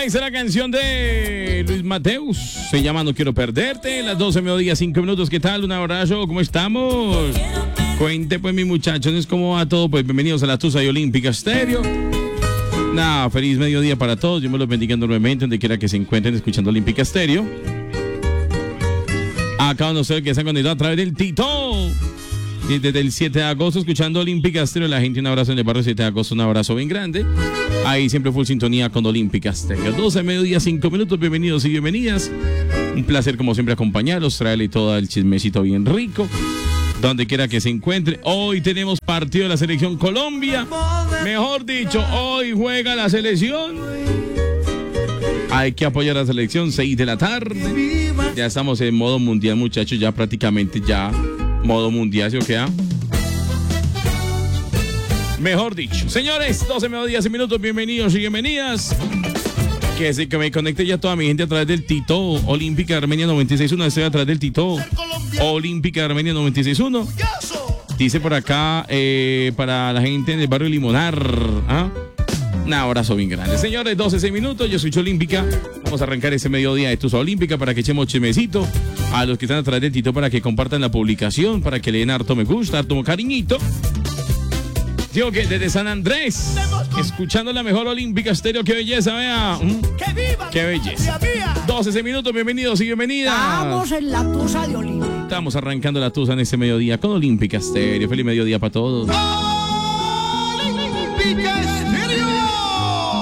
Esa es la canción de Luis Mateus. Se llama No Quiero Perderte. Las 12 mediodía, 5 minutos. ¿Qué tal? Un abrazo. ¿Cómo estamos? Cuente, pues, mis muchachos, ¿cómo va todo? Pues, bienvenidos a la Tusa y Olímpica Estéreo. Nada, feliz mediodía para todos. Yo me los bendiga enormemente donde quiera que se encuentren escuchando Olímpica Estéreo. Acá no sé que se han conectado a través del Tito. Y desde el 7 de agosto escuchando Olímpica Estéreo. La gente, un abrazo en el barrio 7 de agosto, un abrazo bien grande. Ahí siempre full sintonía con Olímpica Estéreo. 12 mediodía, 5 minutos. Bienvenidos y bienvenidas. Un placer como siempre acompañarlos, traerle todo el chismecito bien rico. Donde quiera que se encuentre. Hoy tenemos partido de la selección Colombia. Mejor dicho, hoy juega la selección. Hay que apoyar a la selección, 6 de la tarde. Ya estamos en modo mundial, muchachos. Ya prácticamente ya modo mundial, ¿sí o qué? Mejor dicho. Señores, 12 mediodía, 6 minutos. Bienvenidos y bienvenidas. Que me conecte ya toda mi gente a través del Tito. Olímpica Armenia 96.1. Estoy a través del Tito. Olímpica Armenia 96.1. Dice por acá para la gente en el barrio Limonar. Un abrazo bien grande. Señores, 12 minutos. Yo soy Olímpica. Vamos a arrancar ese mediodía de Tusa Olímpica para que echemos chismecito a los que están a través del Tito, para que compartan la publicación, para que le den harto me gusta, harto cariñito. Digo que desde San Andrés, escuchando la mejor Olímpica Estéreo. Qué belleza, vea. Qué belleza. 12 minutos, bienvenidos y bienvenidas. Estamos en la Tusa de Olímpica. Estamos arrancando la Tusa en este mediodía con Olímpica Estéreo. Feliz mediodía para todos.